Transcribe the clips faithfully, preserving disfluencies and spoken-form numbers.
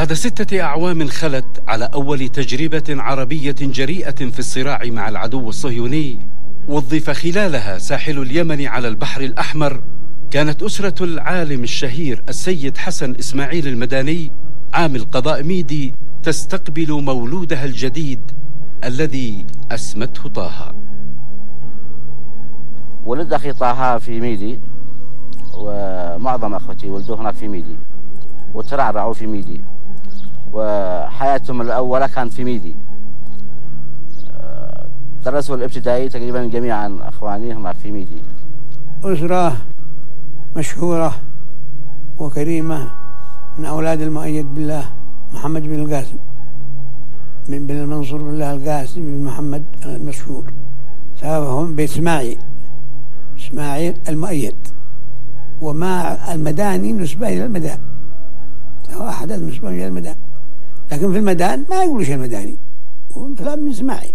بعد ستة أعوام خلت على أول تجربة عربية جريئة في الصراع مع العدو الصهيوني وظف خلالها ساحل اليمن على البحر الأحمر، كانت أسرة العالم الشهير السيد حسن إسماعيل المداني عامل قضاء ميدي تستقبل مولودها الجديد الذي أسمته طه. ولد أخي طه في ميدي، ومعظم أخوتي ولدوا هناك في ميدي وترعرعوا في ميدي، وحياتهم الأولى كانت في ميدي. درسوا الابتدائي تقريبا جميعا أخواني هناك في ميدي. أسرة مشهورة وكريمة من أولاد المؤيد بالله محمد بن القاسم من بن المنصور بالله القاسم بن محمد المشهور، سببهم بإسماعيل إسماعيل المؤيد، وما المداني نسبة إلى المدان، واحد نسبة إلى المدان، لكن في المدان ما يقولوش المداني، ومثل من إسماعيل.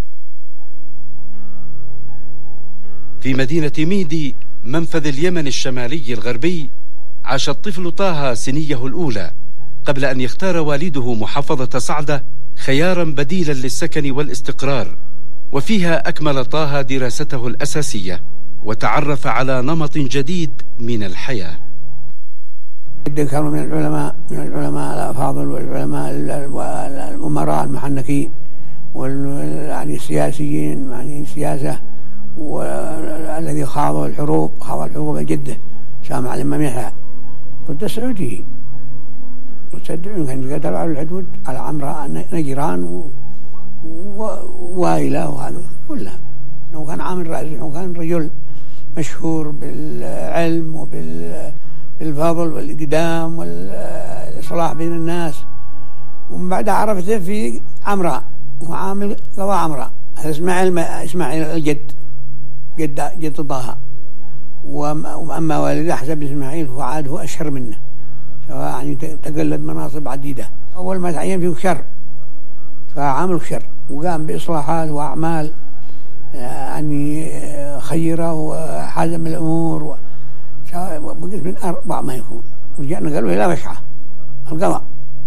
في مدينة ميدي منفذ اليمن الشمالي الغربي عاش الطفل طه سنيه الأولى قبل أن يختار والده محافظة صعدة خيارا بديلا للسكن والاستقرار، وفيها أكمل طه دراسته الأساسية وتعرف على نمط جديد من الحياة. كانوا من العلماء من العلماء الأفاضل والعلماء الأمراء المحنكين يعني السياسيين، يعني سياسة، والذي خاضوا الحروب خاض الحروب جده سامع الإمام يحيى ضد السعوديين، وتصدقون كان قتلوا على الحدود على عمراء نجران ووايلة وهذا كلها، وكان عامل رأسي وكان رجل مشهور بالعلم وبالفضل والإقدام والإصلاح بين الناس. ومن بعد عرفته في عمراء وعامل قضاء عمراء، إسماعيل إسماعيل الجد جد جد طه، وأما والده حسب إسماعيل هو عاد هو أشهر منه، سواء يعني تقلد مناصب عديدة. أول ما تعين فيه شر فعمل شر وقام بإصلاحات وأعمال يعني خيرة وحزم الأمور، وبقيت من أربع ما يكون، ورجعنا قالوا إلى مشعة القضاء.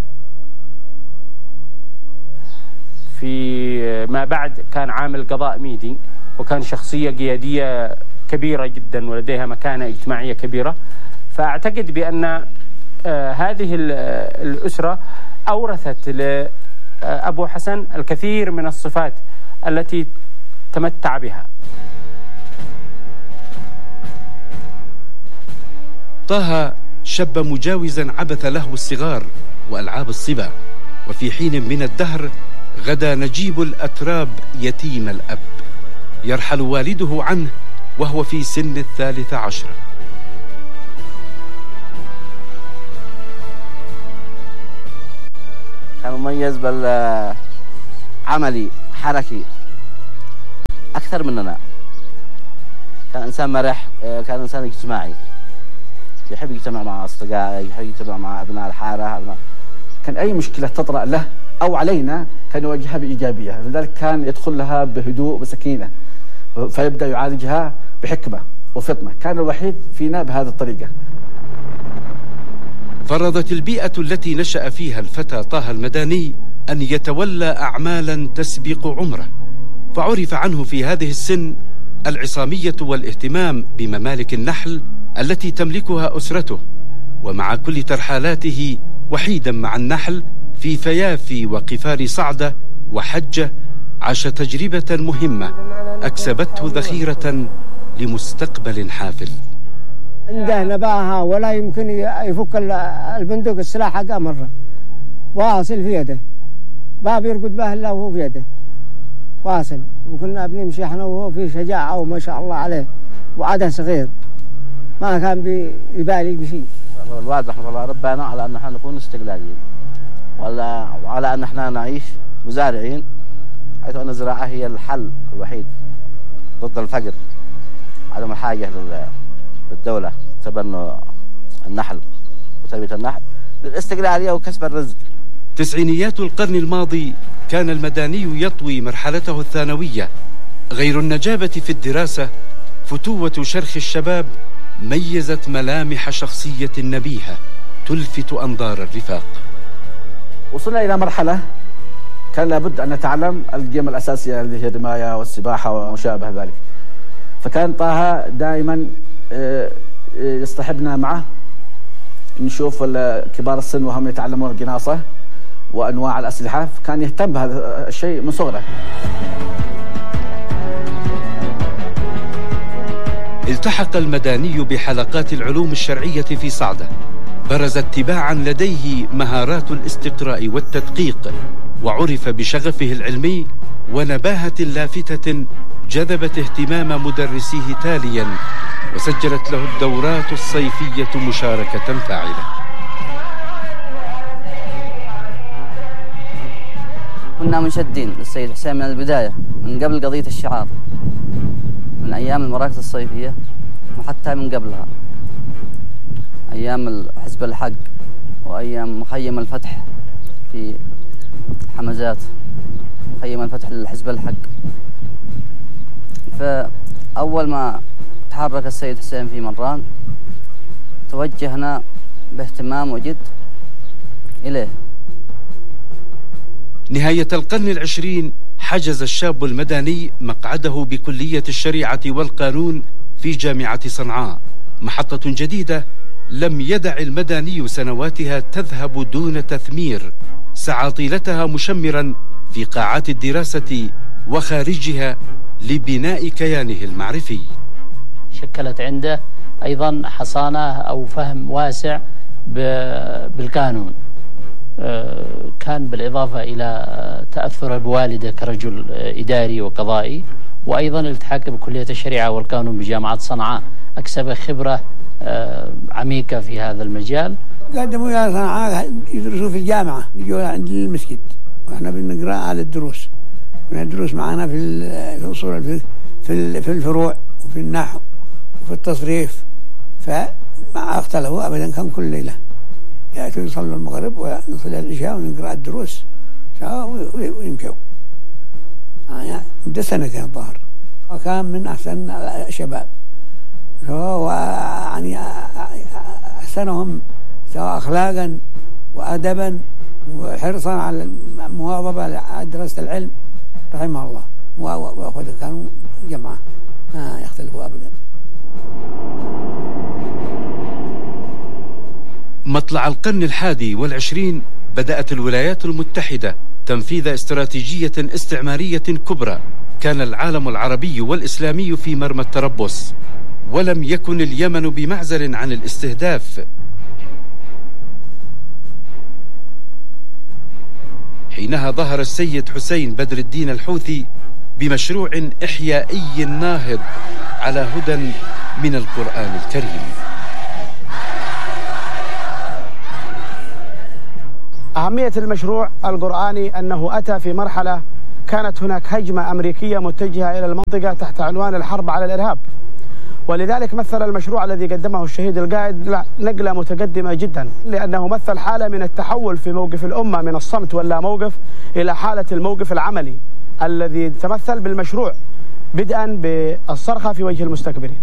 في ما بعد كان عامل قضاء ميدي، وكان شخصية قيادية كبيرة جدا ولديها مكانة اجتماعية كبيرة. فأعتقد بأن هذه الأسرة أورثت لأبو حسن الكثير من الصفات التي تمتع بها. طه شب مجاوزا عبث لهو الصغار وألعاب الصبا، وفي حين من الدهر غدا نجيب الأتراب يتيم الأب، يرحل والده عنه وهو في سن الثالث عشر. كان مميز بالعملي حركي أكثر مننا، كان إنسان مرح، كان إنسان اجتماعي، يحب يجتمع مع أصدقائه، يحب يجتمع مع أبناء الحارة. أبناء كان أي مشكلة تطرأ له أو علينا كان يواجهها بإيجابية، لذلك كان يدخل لها بهدوء وسكينة، فيبدأ يعالجها بحكمة وفطنة. كان الوحيد فينا بهذه الطريقة. فرضت البيئة التي نشأ فيها الفتى طه المداني أن يتولى أعمالا تسبق عمره، فعرف عنه في هذه السن العصامية والاهتمام بممالك النحل التي تملكها أسرته، ومع كل ترحالاته وحيدا مع النحل في فيافي وقفار صعدة وحجة عاش تجربة مهمة أكسبته ذخيرة لمستقبل حافل. عنده نباهة ولا يمكن يفك البندق السلاح حقه مرة، واصل في يده، باب يرقد به إلا وهو في يده واصل. وكنا بنمشي احنا وهو في شجاعة وما شاء الله عليه، وعاده صغير ما كان بيبالي بشيء. الوالد رحمه الله ربنا على أن احنا نكون استقلاليين، وعلى أن احنا نعيش مزارعين، حيث أن الزراعة هي الحل الوحيد ضد الفقر، عدم الحاجة للدولة تبنى النحل وتربية النحل للاستقلالية وكسب الرزق. تسعينيات القرن الماضي كان المداني يطوي مرحلته الثانوية. غير النجابة في الدراسة، فتوة شرخ الشباب ميزت ملامح شخصية نبيهة تلفت أنظار الرفاق. وصلنا إلى مرحلة كان لابد أن نتعلم القيم الأساسية اللي هي الرماية والسباحة وما شابه ذلك. فكان طه دائما يصطحبنا معه نشوف كبار السن وهم يتعلمون القناصة وأنواع الأسلحة، فكان يهتم بهذا الشيء من صغره. التحق المداني بحلقات العلوم الشرعية في صعدة، برزت تباعا لديه مهارات الاستقراء والتدقيق، وعرف بشغفه العلمي ونباهة لافتة جذبت اهتمام مدرسيه تاليا، وسجلت له الدورات الصيفية مشاركة فاعلة. كنا منشدين للسيد حسين من البداية، من قبل قضية الشعار، من أيام المراكز الصيفية وحتى من قبلها، أيام حزب الحق وأيام مخيم الفتح في حمزات، مخيم الفتح لحزب الحق. فأول ما تحرك السيد حسين في مران توجهنا باهتمام وجد إليه. نهاية القرن العشرين حجز الشاب المدني مقعده بكلية الشريعة والقانون في جامعة صنعاء، محطة جديدة لم يدع المدني سنواتها تذهب دون تثمير، سعى طيلتها مشمرا في قاعات الدراسة وخارجها لبناء كيانه المعرفي. شكلت عنده أيضا حصانة أو فهم واسع بالقانون، كان بالإضافة إلى تأثره بوالده كرجل إداري وقضائي، وأيضا التحاق بكلية الشريعة والقانون بجامعة صنعاء أكسب خبرة عميقة في هذا المجال. قدموا إلى صنعاء يدرسوا في الجامعة، يجوا عند المسجد وإحنا بنقرأ على الدروس، ندرس معنا في الأصول في في الفروع وفي النحو وفي التصريف، فما اختلفوا أبدا، كان كل ليلة يأتوا يصلوا المغرب ونصلي العشاء ونقرأ الدروس ويمشوا. يعني مدة سنتين الظاهر، وكان من أحسن الشباب، يعني أحسنهم سواء أخلاقا وأدبا وحرصا على المواظبة على دراسة العلم رحمه الله، وأخوته كانوا جماعة ما يختلفوا أبدا. مطلع القرن الحادي والعشرين بدأت الولايات المتحدة تنفيذ استراتيجية استعمارية كبرى، كان العالم العربي والإسلامي في مرمى التربص، ولم يكن اليمن بمعزل عن الاستهداف. حينها ظهر السيد حسين بدر الدين الحوثي بمشروع إحيائي ناهض على هدى من القرآن الكريم. أهمية المشروع القرآني أنه أتى في مرحلة كانت هناك هجمة أمريكية متجهة إلى المنطقة تحت عنوان الحرب على الإرهاب، ولذلك مثل المشروع الذي قدمه الشهيد القائد نقلة متقدمة جدا، لأنه مثل حالة من التحول في موقف الأمة من الصمت واللا موقف إلى حالة الموقف العملي الذي تمثل بالمشروع بدءا بالصرخة في وجه المستكبرين.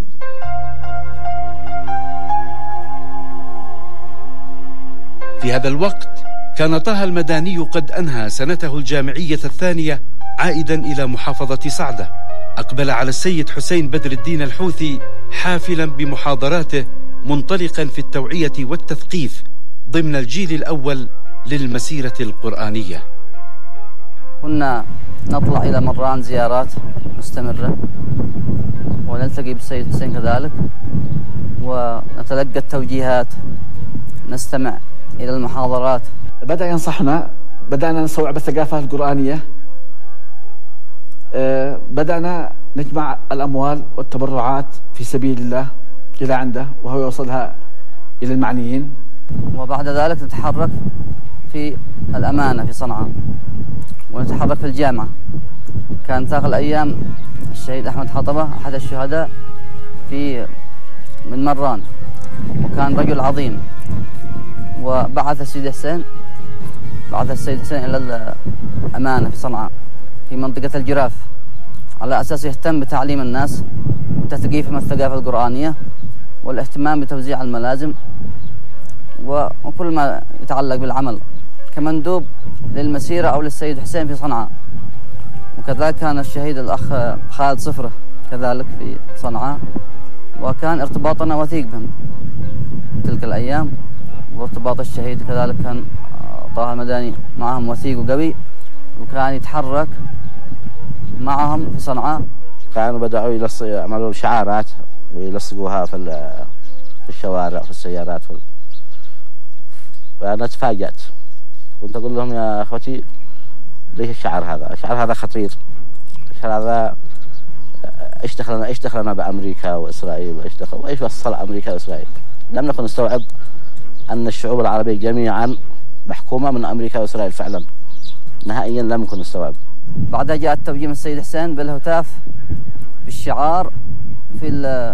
في هذا الوقت كان طه المداني قد أنهى سنته الجامعية الثانية عائدا إلى محافظة صعدة. أقبل على السيد حسين بدر الدين الحوثي حافلا بمحاضراته منطلقا في التوعية والتثقيف ضمن الجيل الأول للمسيرة القرآنية. كنا نطلع إلى مران زيارات مستمرة ونلتقي بالسيد حسين كذلك، ونتلقى التوجيهات، نستمع إلى المحاضرات. بدأ ينصحنا، بدأنا نستوعب الثقافة القرآنية، أه بدأنا نجمع الأموال والتبرعات في سبيل الله إلى عنده وهو يوصلها إلى المعنيين. وبعد ذلك نتحرك في الأمانة في صنعاء، ونتحرك في الجامعة. كانت ذاك الأيام الشهيد أحمد حطبة أحد الشهداء في من مران، وكان رجل عظيم، وبعث السيد حسين بعث السيد حسين إلى الأمانة في صنعاء في منطقة الجراف، على أساس يهتم بتعليم الناس وتثقيفهم الثقافة القرآنية والاهتمام بتوزيع الملازم وكل ما يتعلق بالعمل كمندوب للمسيرة أو للسيد حسين في صنعاء. وكذلك كان الشهيد الأخ خالد صفرة كذلك في صنعاء، وكان ارتباطنا وثيق بهم تلك الأيام. وارتباط الشهيد كذلك كان طه المداني معهم وثيق وقوي، وكان يتحرك معهم في صنعاء. كانوا بدأوا يعملوا شعارات ويلصقوها في في الشوارع في السيارات في ال... فأنا تفاجأت، كنت أقول لهم يا أخوتي ليش الشعار هذا؟ الشعار هذا خطير، الشعار هذا إيش دخلنا إيش دخلنا بأمريكا وإسرائيل وإيش دخل وإيش وصل أمريكا وإسرائيل؟ لم نكن نستوعب أن الشعوب العربية جميعا محكومة من أمريكا وإسرائيل فعلا، نهائيا لم نكن نستوعب. بعدها جاء التوجيه من السيد حسين بالهتاف بالشعار في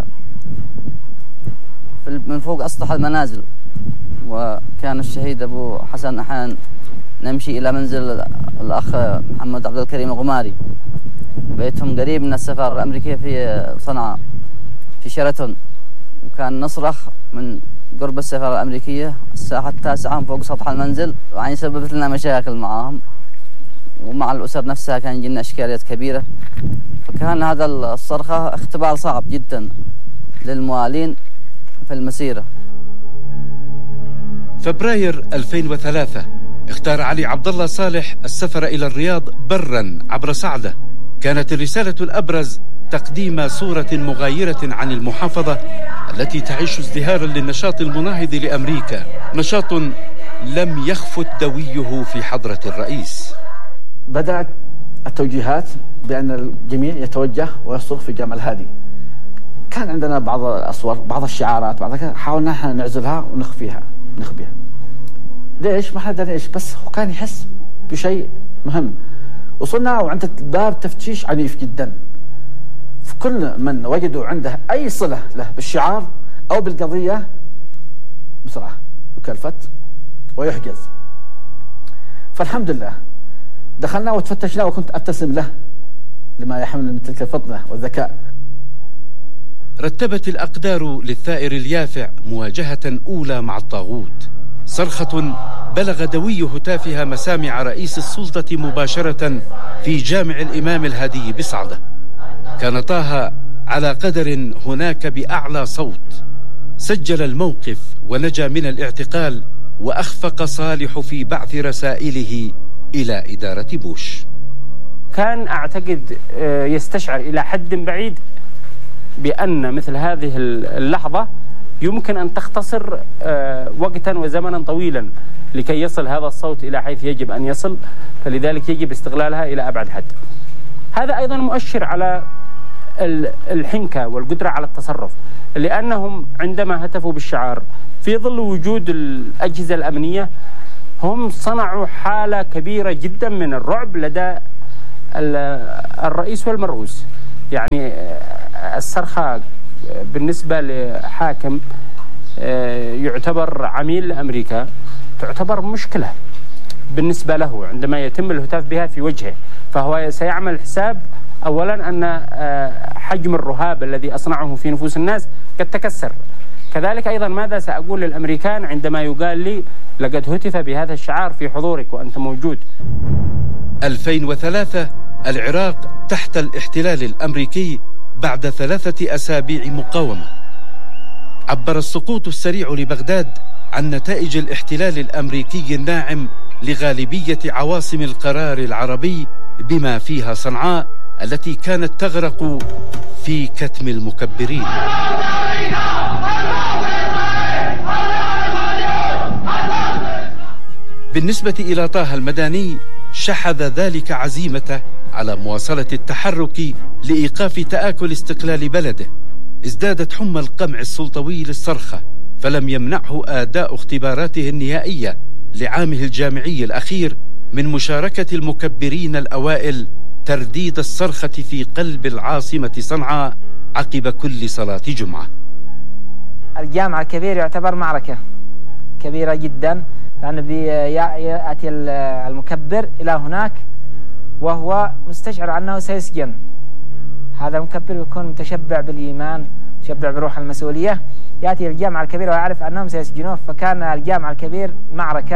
من فوق أسطح المنازل. وكان الشهيد أبو حسن أحيانا نمشي إلى منزل الأخ محمد عبد الكريم الغماري، بيتهم قريب من السفارة الأمريكية في صنعاء في شيراتون، وكان نصرخ من قرب السفارة الأمريكية الساعة التاسعة فوق سطح المنزل، وعني سببت لنا مشاكل معهم ومع الأسر نفسها، كان يجينا إشكاليات كبيرة. فكان هذا الصرخة اختبار صعب جدا للموالين في المسيرة. فبراير ألفين وثلاثة اختار علي عبد الله صالح السفر إلى الرياض برا عبر صعدة. كانت الرسالة الأبرز تقديم صورة مغايرة عن المحافظة التي تعيش ازدهارا للنشاط المناهض لأمريكا، نشاط لم يخفت دويه في حضرة الرئيس. بدأت التوجيهات بأن الجميع يتوجه ويصرخ في جامع الهادي. كان عندنا بعض الأصور بعض الشعارات بعض حاولنا احنا نعزلها ونخفيها نخبيها. ليش؟ ما حدا ليش، بس هو كان يحس بشيء مهم. وصلنا وعند باب تفتيش عنيف جدا، في كل من وجدوا عنده أي صلة له بالشعار أو بالقضية بسرعة يكلفت ويحجز. فالحمد لله دخلنا وتفتشنا، وكنت أبتسم له لما يحمل من تلك الفطنة والذكاء. رتبت الأقدار للثائر اليافع مواجهة أولى مع الطاغوت، صرخة بلغ دوي هتافها مسامع رئيس السلطة مباشرة في جامع الإمام الهادي بصعدة. كان طه على قدر هناك بأعلى صوت، سجل الموقف ونجا من الاعتقال، وأخفق صالح في بعث رسائله إلى إدارة بوش. كان أعتقد يستشعر إلى حد بعيد بأن مثل هذه اللحظة يمكن أن تختصر وقتا وزمنا طويلا لكي يصل هذا الصوت إلى حيث يجب أن يصل، فلذلك يجب استغلالها إلى أبعد حد. هذا أيضا مؤشر على الحنكة والقدرة على التصرف، لأنهم عندما هتفوا بالشعار في ظل وجود الأجهزة الأمنية هم صنعوا حالة كبيرة جدا من الرعب لدى الرئيس والمرؤوس. يعني الصرخة بالنسبة لحاكم يعتبر عميل لأمريكا تعتبر مشكلة بالنسبة له عندما يتم الهتاف بها في وجهه، فهو سيعمل حساب أولا أن حجم الرهاب الذي أصنعه في نفوس الناس قد تكسر. كذلك أيضا ماذا سأقول للأمريكان عندما يقال لي لقد هتف بهذا الشعار في حضورك وأنت موجود. ألفين وثلاثة العراق تحت الاحتلال الأمريكي بعد ثلاثة أسابيع مقاومة. عبر السقوط السريع لبغداد عن نتائج الاحتلال الأمريكي الناعم لغالبية عواصم القرار العربي بما فيها صنعاء التي كانت تغرق في كتم المكبرين. بالنسبة إلى طه المداني شحذ ذلك عزيمته على مواصلة التحرك لإيقاف تآكل استقلال بلده. ازدادت حمى القمع السلطوي للصرخة، فلم يمنعه آداء اختباراته النهائية لعامه الجامعي الأخير من مشاركة المكبرين الأوائل ترديد الصرخة في قلب العاصمة صنعاء عقب كل صلاة جمعة. الجامع الكبير يعتبر معركة كبيرة جدا، لأن يأتي المكبر إلى هناك وهو مستشعر أنه سيسجن. هذا المكبر يكون متشبع بالإيمان، متشبع بروح المسؤولية، يأتي الجامع الكبير ويعرف أنهم سيسجنوه. فكان الجامع الكبير معركة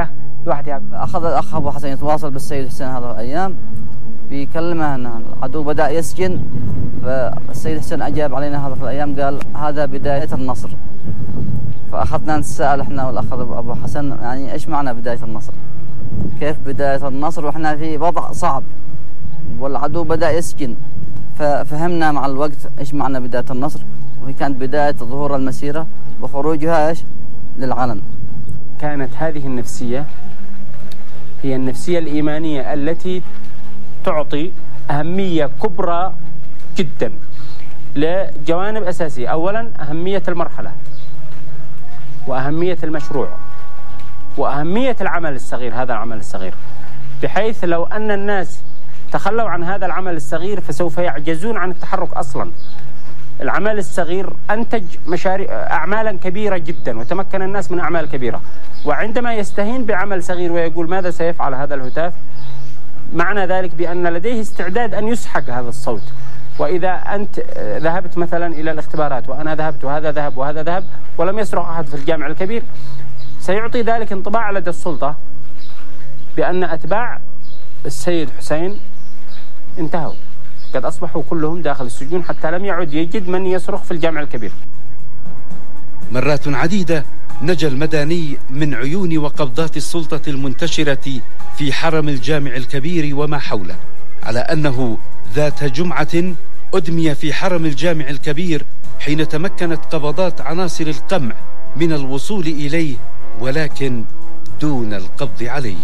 الواحد يعني. أخذ الأخ أبو حسن يتواصل بالسيد حسين هذه الأيام بيكلمه أن العدو بدأ يسجن، فالسيد حسين أجاب علينا هذه الأيام قال هذا بداية النصر. فأخذنا نتساءل إحنا والأخ أبو حسن يعني إيش معنى بداية النصر؟ كيف بداية النصر وإحنا في وضع صعب والعدو بدأ يسجن؟ ففهمنا مع الوقت إيش معنى بداية النصر، وهي كانت بداية ظهور المسيرة وخروجها إيش للعلن. كانت هذه النفسية هي النفسية الإيمانية التي تعطي أهمية كبرى جدا لجوانب أساسية. أولا أهمية المرحلة، وأهمية المشروع، وأهمية العمل الصغير، هذا العمل الصغير، بحيث لو أن الناس تخلوا عن هذا العمل الصغير فسوف يعجزون عن التحرك أصلا. العمل الصغير أنتج مشاريع أعمالا كبيرة جدا، وتمكن الناس من أعمال كبيرة. وعندما يستهين بعمل صغير ويقول ماذا سيفعل هذا الهتاف، معنى ذلك بأن لديه استعداد أن يسحق هذا الصوت. وإذا أنت ذهبت مثلا إلى الاختبارات وأنا ذهبت وهذا ذهب وهذا ذهب ولم يصرخ أحد في الجامع الكبير، سيعطي ذلك انطباع لدى السلطة بأن أتباع السيد حسين انتهوا، قد أصبحوا كلهم داخل السجون حتى لم يعد يجد من يصرخ في الجامع الكبير. مرات عديدة نجا المداني من عيون وقبضات السلطة المنتشرة في حرم الجامع الكبير وما حوله، على أنه ذات جمعة أدمي في حرم الجامع الكبير حين تمكنت قبضات عناصر القمع من الوصول إليه، ولكن دون القبض عليه.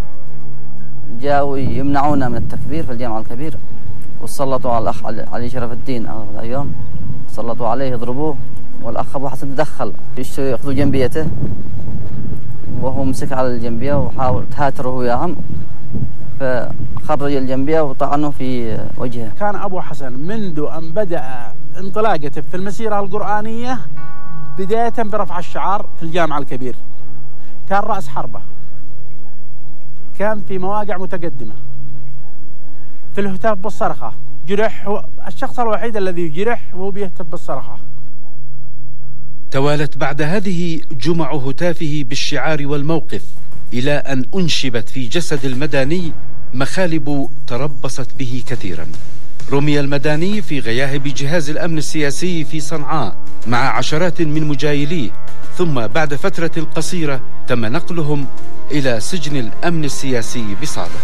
جاءوا يمنعونا من التكبير في الجامع الكبير، وسلطوا على الأخ علي شرف الدين هذا اليوم، سلطوا عليه يضربوه، والأخ أبو حسن تدخل يأخذوا جنبيته وهو مسك على الجنبية وحاول تهاتره وياهم، فخرج الجنبية وطعنوا في وجهه. كان أبو حسن منذ أن بدأ انطلاقته في المسيرة القرآنية بداية برفع الشعار في الجامع الكبير، كان رأس حربة، كان في مواقع متقدمة في الهتاف بالصرخة، جرح هو الشخص الوحيد الذي جرح وهو بيهتف بالصرخة. توالت بعد هذه جمع هتافه بالشعار والموقف، إلى أن أنشبت في جسد المداني مخالب تربصت به كثيرا. رمي المداني في غياهب جهاز الأمن السياسي في صنعاء مع عشرات من مجايليه، ثم بعد فترة قصيرة تم نقلهم إلى سجن الأمن السياسي بصالح.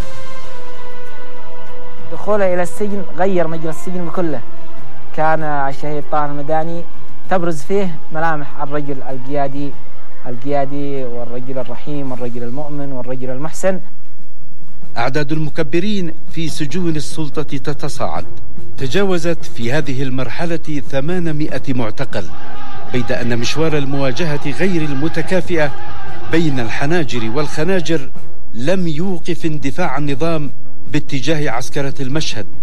دخوله إلى السجن غير مجرى السجن كله. كان الشهيد طاهر المداني تبرز فيه ملامح الرجل القيادي القيادي والرجل الرحيم والرجل المؤمن والرجل المحسن. أعداد المكبرين في سجون السلطة تتصاعد، تجاوزت في هذه المرحلة ثمانمائة معتقل، بيد أن مشوار المواجهة غير المتكافئة بين الحناجر والخناجر لم يوقف اندفاع النظام باتجاه عسكرة المشهد